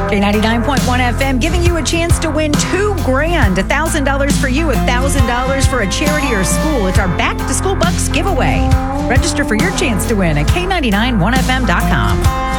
K99.1 FM giving you a chance to win $2,000, $1,000 for you, $1,000 for a charity or school. It's our Back to School Bucks giveaway. Register for your chance to win at K991FM.com.